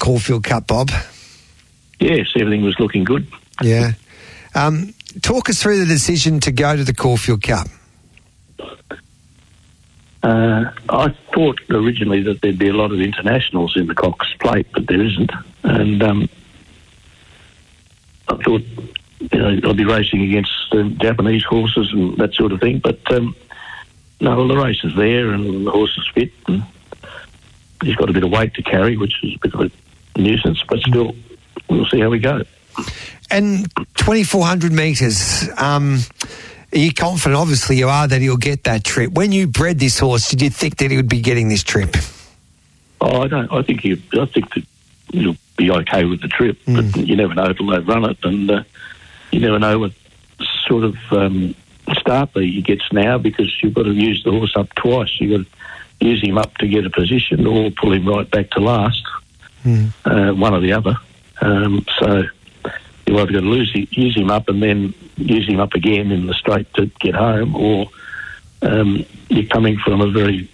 Caulfield Cup, Bob? Yes, everything was looking good. Yeah. Talk us through the decision to go to the Caulfield Cup. I thought originally that there'd be a lot of internationals in the Cox Plate, but there isn't. And I thought, I'd be racing against Japanese horses and that sort of thing. But no, the race is there and the horse is fit. And he's got a bit of weight to carry, which is a bit of a nuisance, but still, we'll see how we go. And 2,400 metres, are you confident, obviously you are, that he'll get that trip? When you bred this horse, did you think that he would be getting this trip? Oh, I don't. I think that he'll be okay with the trip, but you never know till they've run it, and you never know what sort of start he gets now, because you've got to use the horse up twice. You've got to use him up to get a position or pull him right back to last, one or the other. So you've either got to use him up and then use him up again in the straight to get home, or you're coming from a very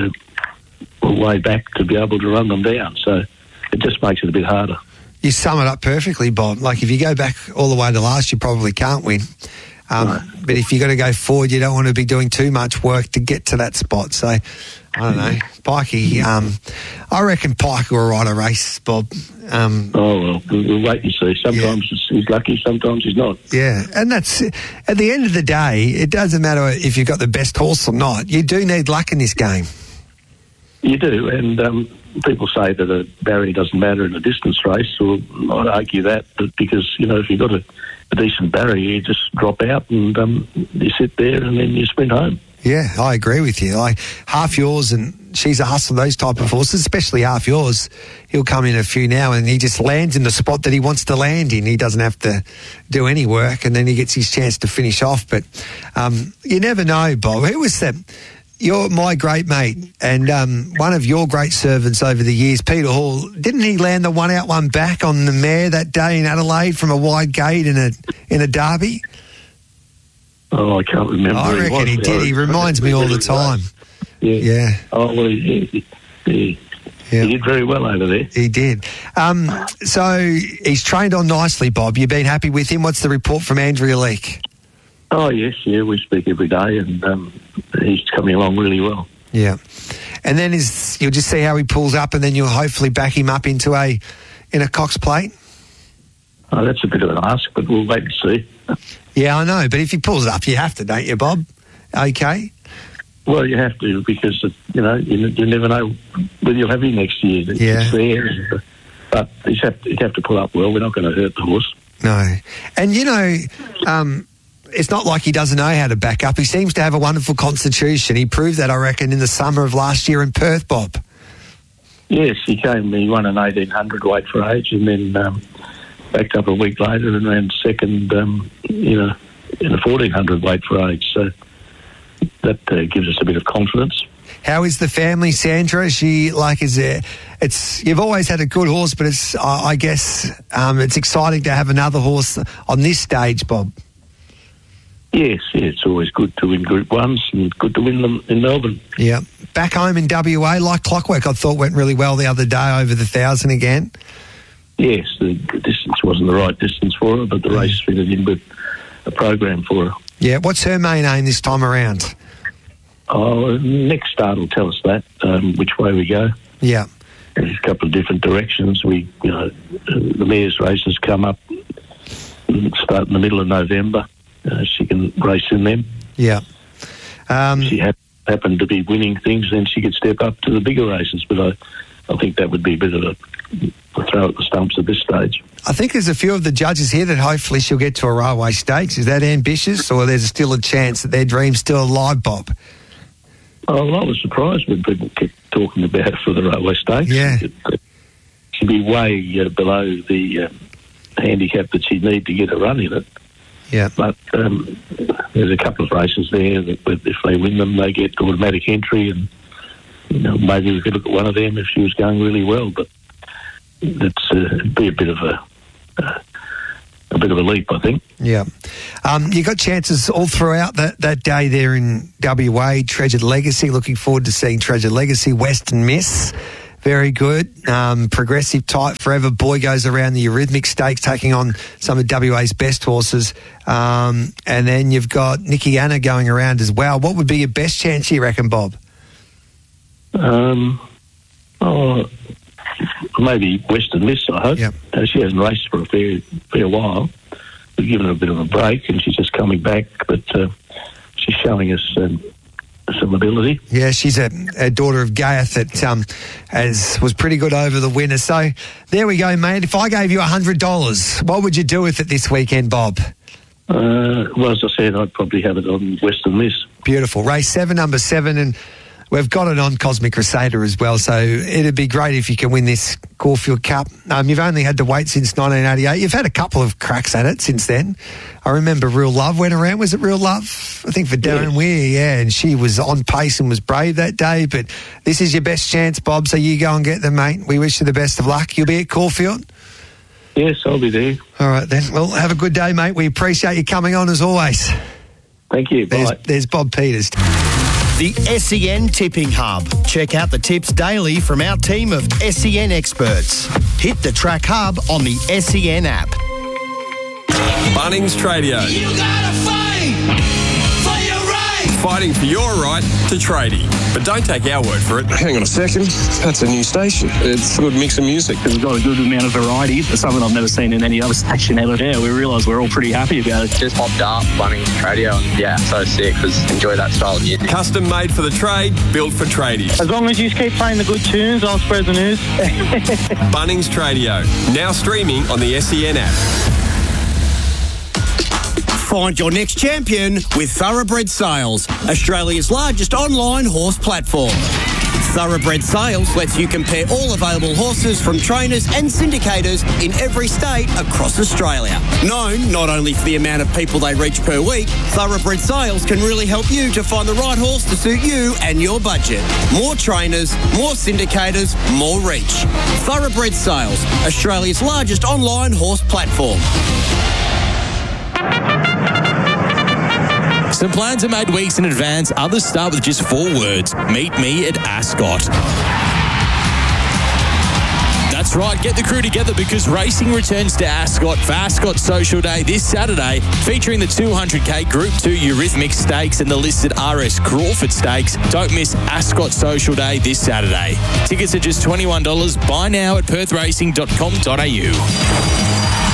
way back to be able to run them down. So it just makes it a bit harder. You sum it up perfectly, Bob. Like, if you go back all the way to last, you probably can't win. No. But if you've got to go forward, you don't want to be doing too much work to get to that spot. So, I don't know. Pikey, I reckon Pike will ride a race, Bob. Oh, well, we'll wait and see. Sometimes he's lucky, sometimes he's not. Yeah, and that's, at the end of the day, it doesn't matter if you've got the best horse or not. You do need luck in this game. You do, and people say that a barrier doesn't matter in a distance race, or I'd argue that, but because, if you've got a decent barrier, you just drop out and you sit there and then you sprint home. Yeah, I agree with you. Like, Half Yours, and She's a Hustle, those type of horses, especially Half Yours, he'll come in a few now and he just lands in the spot that he wants to land in. He doesn't have to do any work, and then he gets his chance to finish off. But you never know, Bob. Who was that? You're my great mate, and one of your great servants over the years, Peter Hall, didn't he land the one out, one back on the mare that day in Adelaide from a wide gate in a derby? Oh, I can't remember. I reckon he did. He reminds me all the time. Yeah. Oh, well, he did very well over there. He did. So he's trained on nicely, Bob. You've been happy with him? What's the report from Andrea Leake? Oh, yes, yeah, we speak every day, and he's coming along really well. Yeah. And then you'll just see how he pulls up, and then you'll hopefully back him up in a Cox Plate? Oh, that's a bit of an ask, but we'll wait and see. Yeah, I know, but if he pulls up, you have to, don't you, Bob? Okay. Well, you have to, because, you never know whether you'll have him next year. Yeah. It's there, but he'd have to pull up well. We're not going to hurt the horse. No. And, it's not like he doesn't know how to back up. He seems to have a wonderful constitution. He proved that, I reckon, in the summer of last year in Perth, Bob. Yes, he won an 1800 weight for age, and then backed up a week later and ran second in a 1400 weight for age. So that gives us a bit of confidence. How is the family, Sandra? You've always had a good horse, but I guess it's exciting to have another horse on this stage, Bob. Yes, it's always good to win Group 1s and good to win them in Melbourne. Yeah. Back home in WA, like clockwork, I thought went really well the other day over the 1,000 again. Yes, the distance wasn't the right distance for her, but the race fitted in with a program for her. Yeah. What's her main aim this time around? Oh, next start will tell us that, which way we go. Yeah. There's a couple of different directions. The mares' races come up and start in the middle of November. She can race in them. Yeah. She happened to be winning things, then she could step up to the bigger races. But I think that would be a bit of a throw at the stumps at this stage. I think there's a few of the judges here that hopefully she'll get to a railway stakes. Is that ambitious, or there's still a chance that their dream's still alive, Bob? Oh, well, I was surprised when people kept talking about it for the railway stakes. Yeah. She'd be way below the handicap that she'd need to get a run in it. Yeah. But there's a couple of races there that if they win them, they get automatic entry, and maybe we could look at one of them if she was going really well. But it'd be a bit of a leap, I think. Yeah. You got chances all throughout that day there in WA. Treasured Legacy. Looking forward to seeing Treasured Legacy. Western Miss. Very good. Progressive type, Forever Boy goes around the Eurythmic Stakes, taking on some of WA's best horses. And then you've got Nikki Anna going around as well. What would be your best chance, you reckon, Bob? Maybe Western Miss, I hope. Yep. She hasn't raced for a fair while. We've given her a bit of a break, and she's just coming back, but she's showing us some ability. Yeah, she's a daughter of Gaeth that was pretty good over the winter. So there we go, mate. If I gave you $100, what would you do with it this weekend, Bob? Well, as I said, I'd probably have it on Western Miss. Beautiful. Race 7, number 7, and we've got it on Cosmic Crusader as well, so it'd be great if you can win this Caulfield Cup. You've only had to wait since 1988. You've had a couple of cracks at it since then. I remember Real Love went around. Was it Real Love? I think for Darren Weir, yeah, and she was on pace and was brave that day, but this is your best chance, Bob, so you go and get them, mate. We wish you the best of luck. You'll be at Caulfield? Yes, I'll be there. All right, then. Well, have a good day, mate. We appreciate you coming on as always. Thank you. Bye. There's Bob Peters. The SEN Tipping Hub. Check out the tips daily from our team of SEN experts. Hit the Track Hub on the SEN app. Bunnings Tradio. You gotta fight for your right. Fighting for your right to tradie. But don't take our word for it. Hang on a second. That's a new station. It's a good mix of music. We've got a good amount of variety. It's something I've never seen in any other station ever. Yeah, we realise we're all pretty happy about it. Just popped up, Bunnings Tradio, and yeah, so sick because enjoy that style of music. Custom made for the trade, built for tradies. As long as you keep playing the good tunes, I'll spread the news. Bunnings Tradio, now streaming on the SEN app. Find your next champion with Thoroughbred Sales, Australia's largest online horse platform. Thoroughbred Sales lets you compare all available horses from trainers and syndicators in every state across Australia. Known not only for the amount of people they reach per week, Thoroughbred Sales can really help you to find the right horse to suit you and your budget. More trainers, more syndicators, more reach. Thoroughbred Sales, Australia's largest online horse platform. Some plans are made weeks in advance. Others start with just 4 words. Meet me at Ascot. That's right, get the crew together because racing returns to Ascot for Ascot Social Day this Saturday, featuring the 200k Group 2 Eurythmic Stakes and the listed RS Crawford Stakes. Don't miss Ascot Social Day this Saturday. Tickets are just $21. Buy now at perthracing.com.au.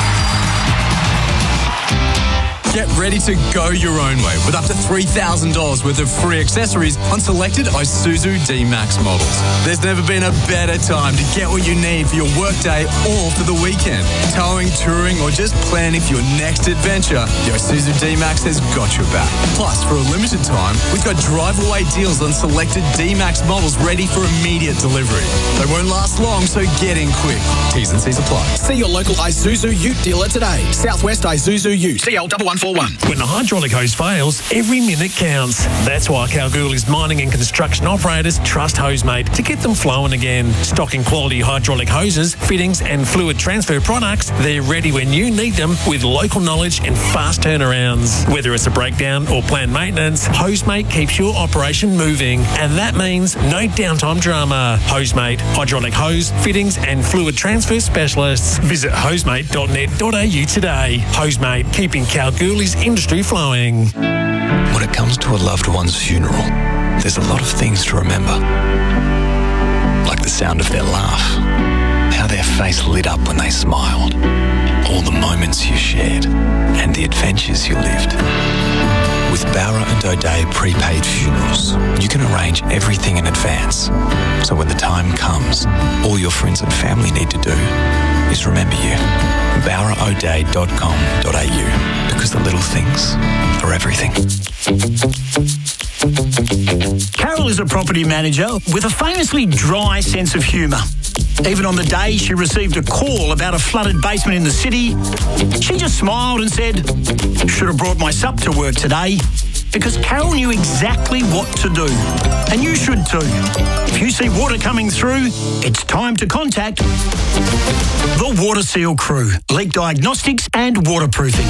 Get ready to go your own way with up to $3,000 worth of free accessories on selected Isuzu D-Max models. There's never been a better time to get what you need for your workday or for the weekend. Towing, touring, or just planning for your next adventure, the Isuzu D-Max has got your back. Plus, for a limited time, we've got drive-away deals on selected D-Max models ready for immediate delivery. They won't last long, so get in quick. T's and C's apply. See your local Isuzu Ute dealer today. Southwest Isuzu Ute. CL1141. When the hydraulic hose fails, every minute counts. That's why Kalgoorlie's mining and construction operators trust Hosemate to get them flowing again. Stocking quality hydraulic hoses, fittings and fluid transfer products, they're ready when you need them with local knowledge and fast turnarounds. Whether it's a breakdown or planned maintenance, Hosemate keeps your operation moving. And that means no downtime drama. Hosemate, hydraulic hose, fittings and fluid transfer specialists. Visit hosemate.net.au today. Hosemate, keeping Kalgoorlie's industry flowing. When it comes to a loved one's funeral, there's a lot of things to remember. Like the sound of their laugh, how their face lit up when they smiled, all the moments you shared, and the adventures you lived. With Bowra and O'Dea prepaid funerals, you can arrange everything in advance. So when the time comes, all your friends and family need to do is remember you. BowraO'Dea.com.au, because the little things are everything. Carol is a property manager with a famously dry sense of humour. Even on the day she received a call about a flooded basement in the city, she just smiled and said, "Should have brought my sup to work today," because Carol knew exactly what to do. And you should too. If you see water coming through, it's time to contact the The Water Seal crew. Leak diagnostics and waterproofing.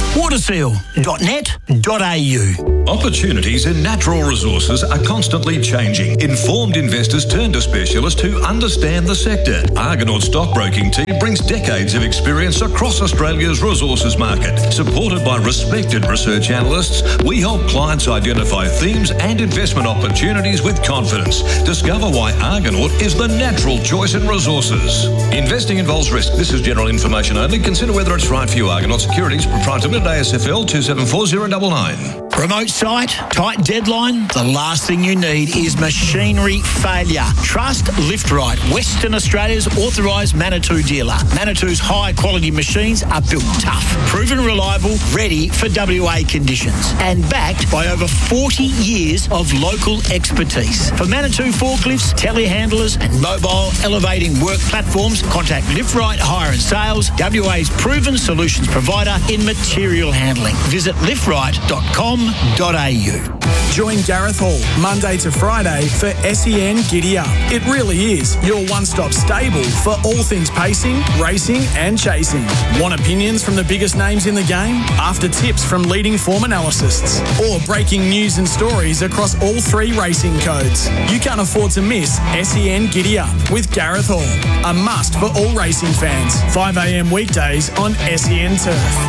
waterseal.net.au. Opportunities in natural resources are constantly changing. Informed investors turn to specialists who understand the sector. Argonaut Stockbroking team brings decades of experience across Australia's resources market. Supported by respected research analysts, we help clients identify themes and investment opportunities with confidence. Discover why Argonaut is the natural choice in resources. Investing involves risk. This is general information only. Consider whether it's right for you. Argonaut Securities, Proprietary Limited, ASFL 274099. Remote site, tight deadline. The last thing you need is machinery failure. Trust Liftrite, Western Australia's authorised Manitou dealer. Manitou's high-quality machines are built tough, proven reliable, ready for WA conditions, and backed by over 40 years of local expertise. For Manitou forklifts, telehandlers, and mobile elevating work platforms, contact Liftrite Hire and Sales, WA's proven solutions provider in material handling. Visit liftrite.com.au. Join Gareth Hall Monday to Friday for SEN Giddy Up. It really is your one-stop stable for all things pacing, racing and chasing. Want opinions from the biggest names in the game? After tips from leading form analysts? Or breaking news and stories across all three racing codes? You can't afford to miss SEN Giddy Up with Gareth Hall. A must for all racing fans. 5 a.m. weekdays on SEN Turf.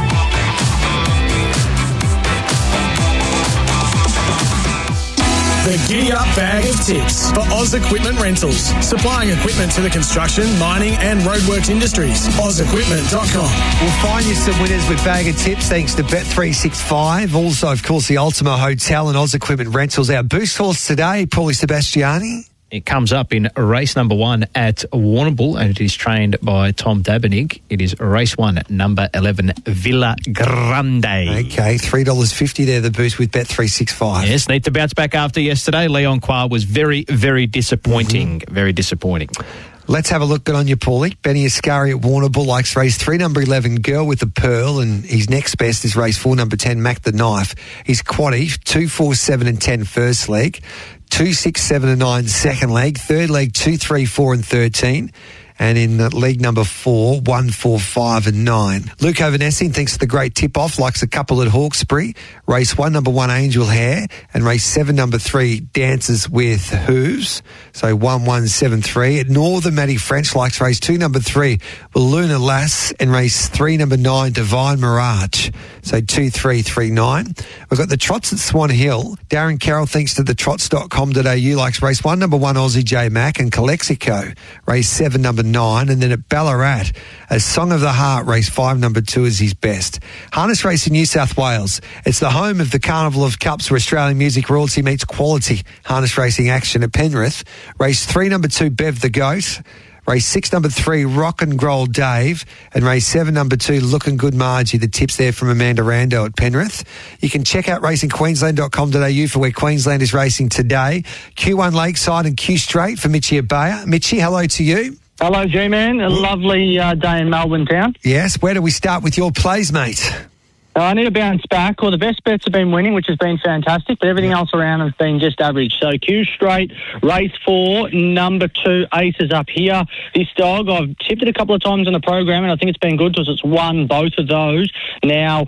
The Giddy Up Bag of Tips for Oz Equipment Rentals. Supplying equipment to the construction, mining and roadworks industries. OzEquipment.com. We'll find you some winners with Bag of Tips thanks to Bet365. Also, of course, the Ultima Hotel and Oz Equipment Rentals. Our boost horse today, Paulie Sebastiani. It comes up in race number 1 at Warrnambool, and it is trained by Tom Dabernig. It is race 1, number 11, Villa Grande. Okay, $3.50 there, the boost with Bet365. Yes, need to bounce back after yesterday. Leon Quar was very, very disappointing. Very disappointing. Let's have a look. Good on you, Paulie. Benny Ascari at Warrnambool likes race 3, number 11, Girl with the Pearl, and his next best is race 4, number 10, Mac the Knife. He's quaddie, 2, 4, 7 and 10 first leg, 2, 6, 7 and 9 second leg, third leg 2, 3, 4 and 13. And in league number 4, 1, 4, 5 and 9. Luke Ovanessing thinks the great tip-off, likes a couple at Hawkesbury. Race 1, number 1, Angel Hair. And race 7, number 3, Dances with Hooves. So 1, 1, 7, 3. At Northern, Matty French likes race 2, number 3, Luna Lass. And race 3, number 9, Divine Mirage. So 2, 3, 3, 9. We've got the Trots at Swan Hill. Darren Carroll thinks to the trots.com.au likes race 1, number 1, Aussie J Mac and Calexico. Race 7, number 9, and then at Ballarat, a Song of the Heart, race 5, number 2 is his best. Harness Racing New South Wales. It's the home of the Carnival of Cups where Australian music royalty meets quality harness racing action at Penrith. Race 3, number 2, Bev the Goat. Race 6, number 3, Rock and Roll Dave. And race 7, number 2, Looking Good Margie. The tips there from Amanda Rando at Penrith. You can check out racingqueensland.com.au for where Queensland is racing today. Q1 Lakeside and Q Straight for Mitchie Abaya. Mitchie, hello to you. Hello, G-Man. A lovely day in Melbourne town. Yes. Where do we start with your plays, mate? I need to bounce back. Well, the best bets have been winning, which has been fantastic, but everything else around has been just average. So Q Straight, race 4, number 2, Aces up here. This dog, I've tipped it a couple of times on the program, and I think it's been good because it's won both of those. Now,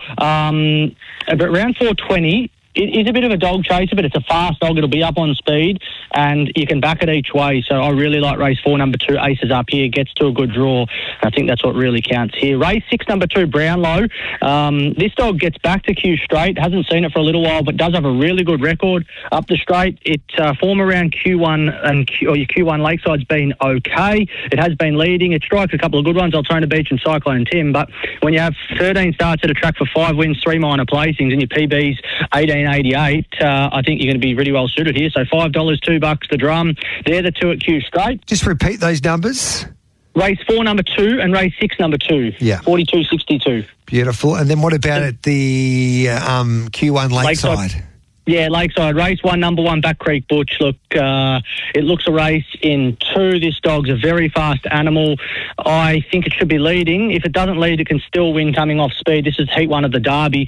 but round 420... it is a bit of a dog chaser, but it's a fast dog. It'll be up on speed, and you can back it each way. So I really like race 4, number 2, Aces up here. Gets to a good draw. I think that's what really counts here. Race 6, number 2, Brownlow. This dog gets back to Q Straight. Hasn't seen it for a little while, but does have a really good record up the straight. It form around Q1 and your Q1 Lakeside's been okay. It has been leading. It strikes a couple of good ones, Altona Beach and Cyclone Tim. But when you have 13 starts at a track for 5 wins, 3 minor placings, and your PB's 18. 88, I think you're going to be really well suited here. So $5, $2 the drum. They're the 2 at Q Straight. Just repeat those numbers. Race 4, number 2, and race 6, number 2. Yeah. 42.62. Beautiful. And then what about at the Q1 Lakeside? Yeah, Lakeside. Race 1, number 1, Back Creek Butch. Look, it looks a race in 2. This dog's a very fast animal. I think it should be leading. If it doesn't lead, it can still win coming off speed. This is Heat 1 of the Derby.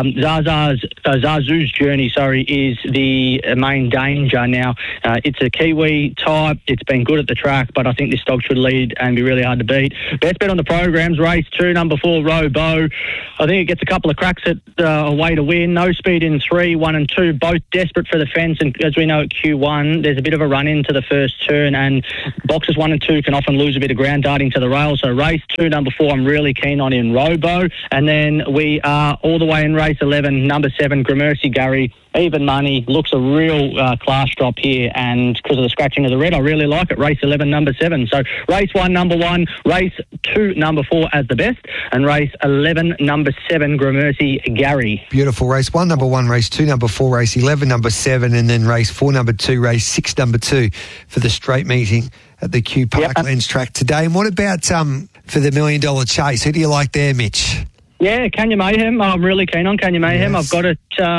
Zazu's Journey, is the main danger now. It's a Kiwi type. It's been good at the track, but I think this dog should lead and be really hard to beat. Best bet on the programs, race 2, number 4, Robo. I think it gets a couple of cracks at a way to win. No speed in 3, 1 and 2, both desperate for the fence, and as we know at Q1, there's a bit of a run into the first turn, and boxes 1 and 2 can often lose a bit of ground darting to the rail. So race 2, number 4, I'm really keen on in Robo, and then we are all the way in race 11, number 7, Gramercy Gary. Even money, looks a real class drop here, and because of the scratching of the red, I really like it. Race 11, number 7. So race 1, number 1, race 2, number 4 as the best, and race 11, number 7, Gramercy Gary. Beautiful. Race 1, number 1, race 2, number 4, race 11, number 7, and then race 4, number 2, race 6, number 2 for the straight meeting at the Q Parklands track today. And what about for the $1 Million Chase? Who do you like there, Mitch? Yeah, Kenya Mayhem. I'm really keen on Kenya Mayhem. Yes. I've got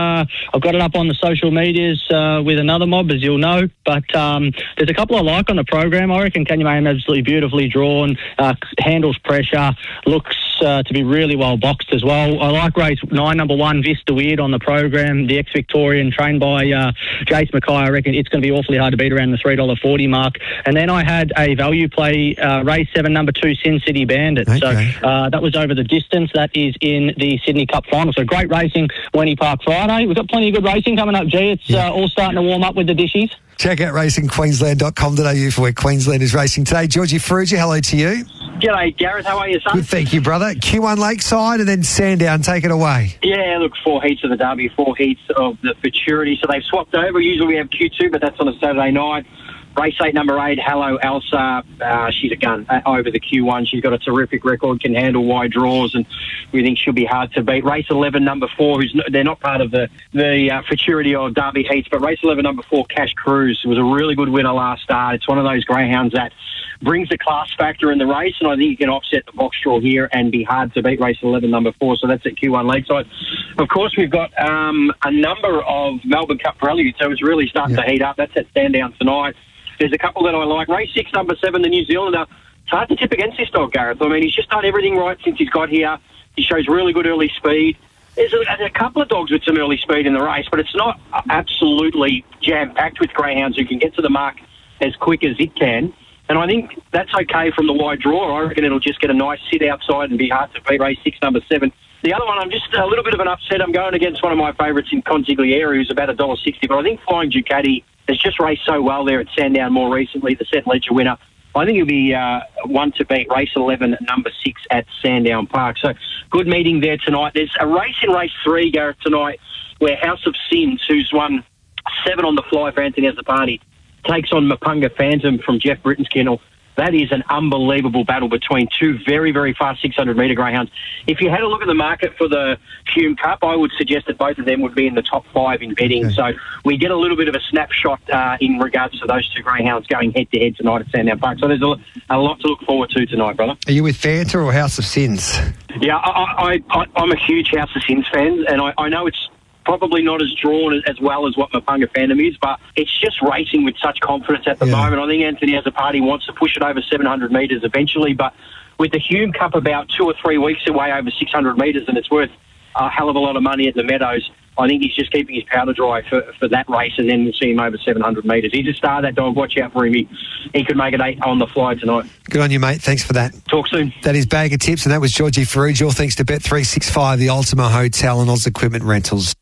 it up on the social medias with another mob, as you'll know. But there's a couple I like on the program. I reckon Kenya Mayhem absolutely beautifully drawn, handles pressure, looks to be really well boxed as well. I like race 9, number 1, Vista Weird on the program. The ex-Victorian, trained by Jace Mackay. I reckon it's going to be awfully hard to beat around the $3.40 mark. And then I had a value play, race 7, number 2, Sin City Bandit. Okay. So that was over the distance. That is in the Sydney Cup final. So great racing, Wenny Park Friday. We've got plenty of good racing coming up, G. It's all starting to warm up with the dishies. Check out racingqueensland.com.au for where Queensland is racing today. Georgie Ferrugia, hello to you. G'day, Gareth. How are you, son? Good, thank you, brother. Q1 Lakeside and then Sandown. Take it away. Yeah, look, 4 heats of the Derby, 4 heats of the Futurity. So they've swapped over. Usually we have Q2, but that's on a Saturday night. Race 8, number 8, Hello Elsa. She's a gun over the Q1. She's got a terrific record, can handle wide draws, and we think she'll be hard to beat. Race 11, number 4, they're not part of the Futurity or Derby heats, but race 11, number 4, Cash Cruise was a really good winner last start. It's one of those greyhounds that brings the class factor in the race, and I think you can offset the box draw here and be hard to beat. Race 11, number 4, so that's at Q1 Lakeside. Of course, we've got a number of Melbourne Cup preludes, so it's really starting to heat up. That's at Sandown tonight. There's a couple that I like. Race 6, number 7, the New Zealander. It's hard to tip against this dog, Gareth. I mean, he's just done everything right since he's got here. He shows really good early speed. There's a couple of dogs with some early speed in the race, but it's not absolutely jam-packed with greyhounds who can get to the mark as quick as it can. And I think that's okay from the wide draw. I reckon it'll just get a nice sit outside and be hard to beat. Race 6, number 7. The other one, I'm just a little bit of an upset. I'm going against one of my favourites in Consigliere, who's about $1.60, but I think Flying Ducati has just raced so well there at Sandown more recently, the Set Ledger winner. I think he'll be one to beat. Race 11, number 6 at Sandown Park. So good meeting there tonight. There's a race in race 3, Gareth, tonight, where House of Sins, who's won 7 on the fly for Anthony Azzopardi, takes on Mapunga Phantom from Jeff Britton's kennel. That is an unbelievable battle between two very, very fast 600-metre greyhounds. If you had a look at the market for the Hume Cup, I would suggest that both of them would be in the top 5 in betting. Okay. So we get a little bit of a snapshot in regards to those two greyhounds going head-to-head tonight at Sandown Park. So there's a lot to look forward to tonight, brother. Are you with Fanta or House of Sins? Yeah, I'm a huge House of Sins fan, and I know it's probably not as drawn as well as what Mapunga Phantom is, but it's just racing with such confidence at the moment. I think Anthony Azzopardi wants to push it over 700 metres eventually, but with the Hume Cup about 2 or 3 weeks away over 600 metres, and it's worth a hell of a lot of money at the Meadows, I think he's just keeping his powder dry for that race, and then we'll see him over 700 metres. He's a star, that dog. Watch out for him. He could make it 8 on the fly tonight. Good on you, mate. Thanks for that. Talk soon. That is Bag of Tips, and that was Georgie Ferrugia. All thanks to Bet365, the Ultima Hotel and Oz Equipment Rentals.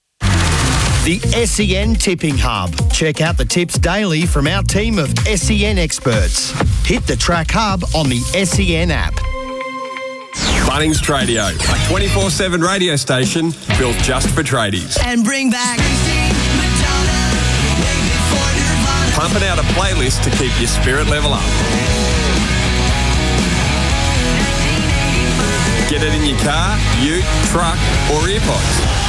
The SEN Tipping Hub. Check out the tips daily from our team of SEN experts. Hit the Track Hub on the SEN app. Bunnings Tradio, a 24/7 radio station built just for tradies. And bring back Pumping out a playlist to keep your spirit level up. Get it in your car, ute, truck or earpods.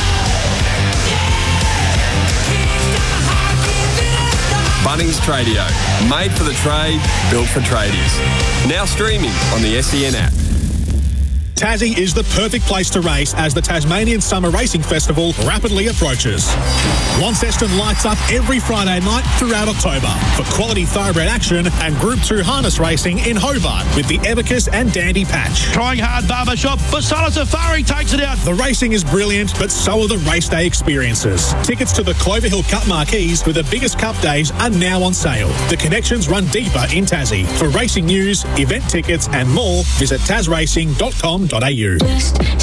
Bunnings Tradio, made for the trade, built for tradies. Now streaming on the SEN app. Tassie is the perfect place to race as the Tasmanian Summer Racing Festival rapidly approaches. Launceston lights up every Friday night throughout October for quality thoroughbred action and Group 2 harness racing in Hobart with the Evicus and Dandy Patch. Trying hard barbershop, but Salah Safari takes it out. The racing is brilliant, but so are the race day experiences. Tickets to the Clover Hill Cup marquees for the biggest cup days are now on sale. The connections run deeper in Tassie. For racing news, event tickets and more, visit tasracing.com.au.